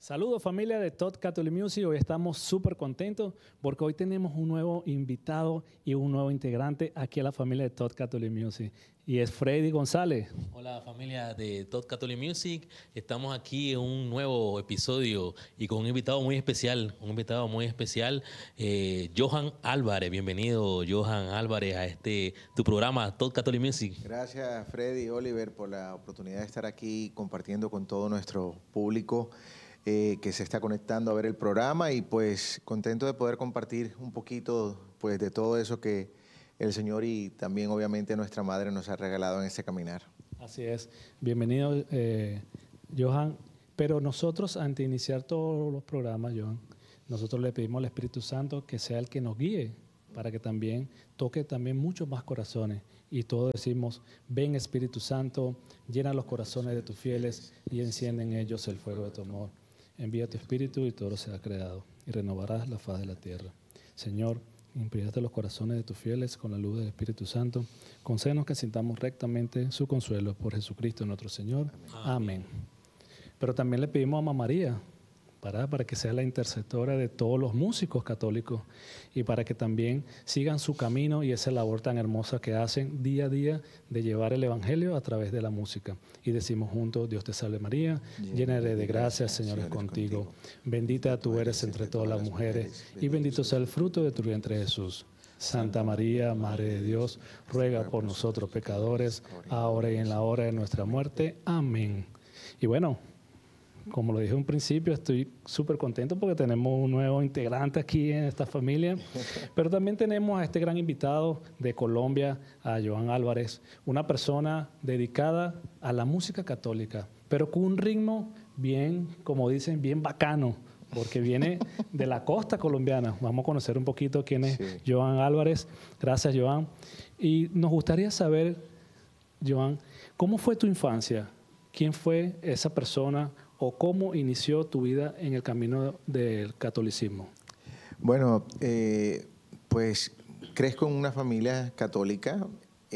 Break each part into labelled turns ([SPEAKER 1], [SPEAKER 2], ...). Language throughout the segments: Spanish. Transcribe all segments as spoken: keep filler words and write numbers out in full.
[SPEAKER 1] Saludos familia de Todd Catholic Music, hoy estamos súper contentos porque hoy tenemos un nuevo invitado y un nuevo integrante aquí a la familia de Todd Catholic Music y es Freddy González.
[SPEAKER 2] Hola familia de Todd Catholic Music, estamos aquí en un nuevo episodio y con un invitado muy especial, un invitado muy especial, eh, Johan Álvarez. Bienvenido Johan Álvarez a este tu programa Todd Catholic Music.
[SPEAKER 3] Gracias Freddy y Oliver por la oportunidad de estar aquí compartiendo con todo nuestro público eh, que se está conectando a ver el programa y pues contento de poder compartir un poquito pues de todo eso que el Señor y también obviamente nuestra Madre nos ha regalado en este caminar.
[SPEAKER 1] Así es, bienvenido eh, Johan, pero nosotros antes de iniciar todos los programas, Johan, nosotros le pedimos al Espíritu Santo que sea el que nos guíe para que también toque también muchos más corazones y todos decimos, ven Espíritu Santo, llena los corazones de tus fieles y enciende en ellos el fuego de tu amor. Envía tu Espíritu y todo será creado y renovarás la faz de la tierra. Señor, impregnaste los corazones de tus fieles con la luz del Espíritu Santo. Concédenos que sintamos rectamente su consuelo por Jesucristo nuestro Señor. Amén. Amén. Pero también le pedimos a Mamá María para, para que sea la intercesora de todos los músicos católicos y para que también sigan su camino y esa labor tan hermosa que hacen día a día de llevar el Evangelio a través de la música. Y decimos juntos, Dios te salve María, llena eres de gracia, Señor es contigo. Bendita tú eres entre todas las mujeres y bendito sea el fruto de tu vientre Jesús. Santa María, Madre de Dios, ruega por nosotros pecadores, ahora y en la hora de nuestra muerte. Amén. Y bueno, como lo dije en un principio, estoy súper contento porque tenemos un nuevo integrante aquí en esta familia, pero también tenemos a este gran invitado de Colombia, a Johan Álvarez, una persona dedicada a la música católica, pero con un ritmo bien, como dicen, bien bacano, porque viene de la costa colombiana. Vamos a conocer un poquito quién es sí. Johan Álvarez. Gracias, Johan. Y nos gustaría saber, Johan, ¿cómo fue tu infancia? ¿Quién fue esa persona o cómo inició tu vida en el camino del catolicismo?
[SPEAKER 3] Bueno, eh, pues crezco en una familia católica,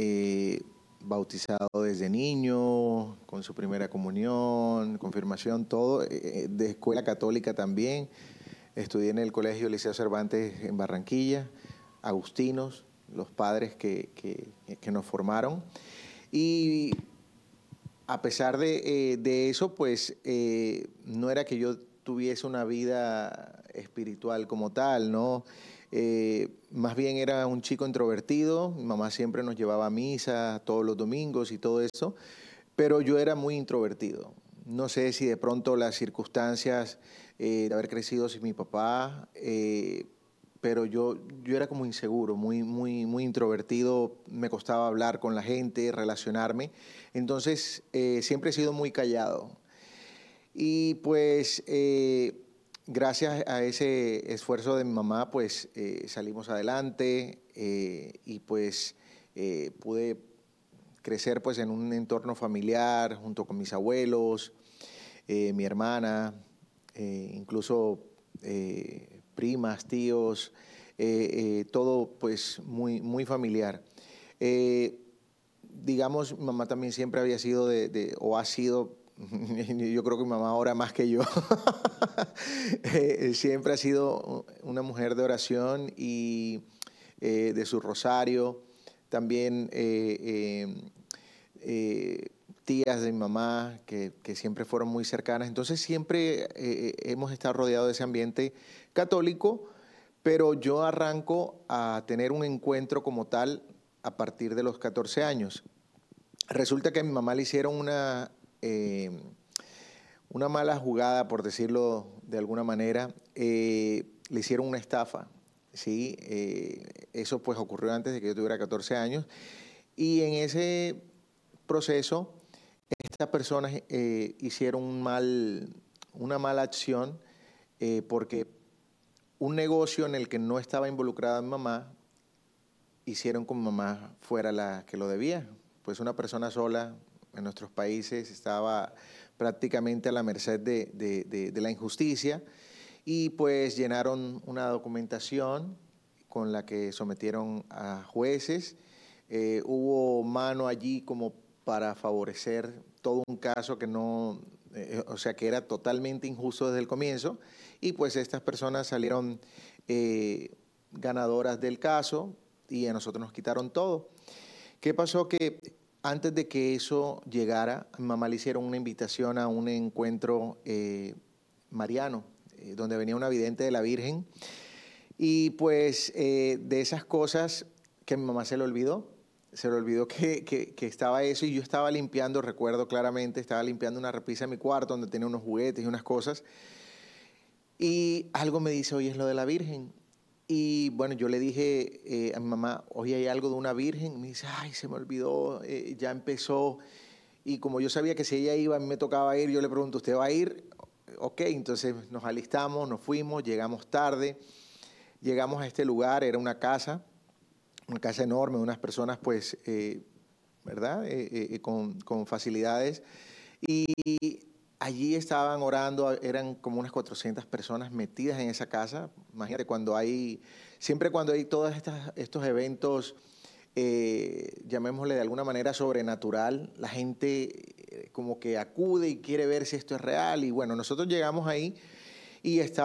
[SPEAKER 3] eh, bautizado desde niño, con su primera comunión, confirmación, todo, eh, de escuela católica también. Estudié en el Colegio Liceo Cervantes en Barranquilla, agustinos, los padres que, que, que nos formaron. Y a pesar de, eh, de eso, pues eh, no era que yo tuviese una vida espiritual como tal, ¿no? Eh, más bien era un chico introvertido, mi mamá siempre nos llevaba a misa todos los domingos y todo eso, pero yo era muy introvertido. No sé si de pronto las circunstancias eh, de haber crecido sin mi papá, eh, pero yo, yo era como inseguro, muy, muy, muy introvertido, me costaba hablar con la gente, relacionarme, entonces eh, siempre he sido muy callado. Y pues eh, gracias a ese esfuerzo de mi mamá, pues eh, salimos adelante eh, y pues eh, pude crecer pues en un entorno familiar junto con mis abuelos, eh, mi hermana, eh, incluso eh, primas, tíos, eh, eh, todo pues muy, muy familiar. Eh, digamos, mi mamá también siempre había sido de, de o ha sido, yo creo que mi mamá ahora más que yo, eh, siempre ha sido una mujer de oración y eh, de su rosario. También eh, eh, eh, tías de mi mamá que, que siempre fueron muy cercanas. Entonces siempre eh, hemos estado rodeados de ese ambiente católico, pero yo arranco a tener un encuentro como tal a partir de los catorce años. Resulta que a mi mamá le hicieron una, eh, una mala jugada, por decirlo de alguna manera. Eh, le hicieron una estafa, ¿sí? Eh, eso pues ocurrió antes de que yo tuviera catorce años. Y en ese proceso, estas personas eh, hicieron un mal, una mala acción eh, porque un negocio en el que no estaba involucrada mi mamá, hicieron con mi mamá fuera la que lo debía. Pues una persona sola en nuestros países estaba prácticamente a la merced de, de, de, de la injusticia y pues llenaron una documentación con la que sometieron a jueces. Eh, hubo mano allí como para favorecer todo un caso que no, eh, o sea que era totalmente injusto desde el comienzo, y pues estas personas salieron eh, ganadoras del caso y a nosotros nos quitaron todo. ¿Qué pasó? Que antes de que eso llegara, a mi mamá le hicieron una invitación a un encuentro eh, mariano, eh, donde venía una vidente de la Virgen, y pues eh, de esas cosas que a mi mamá se le olvidó, se le olvidó que, que, que estaba eso, y yo estaba limpiando, recuerdo claramente, estaba limpiando una repisa en mi cuarto donde tenía unos juguetes y unas cosas, y algo me dice, oye, es lo de la Virgen. Y bueno, yo le dije eh, a mi mamá, oye, ¿hay algo de una Virgen? Me dice, ay, se me olvidó, eh, ya empezó. Y como yo sabía que si ella iba, a mí me tocaba ir, yo le pregunto, ¿usted va a ir? Ok, entonces nos alistamos, nos fuimos, llegamos tarde, llegamos a este lugar, era una casa, una casa enorme, unas personas pues, eh, ¿verdad? Eh, eh, con, con facilidades. Y allí estaban orando, eran como unas cuatrocientas personas metidas en esa casa. Imagínate, cuando hay, siempre cuando hay todos estas, estos eventos, eh, llamémosle de alguna manera sobrenatural, la gente eh, como que acude y quiere ver si esto es real. Y bueno, nosotros llegamos ahí y estaba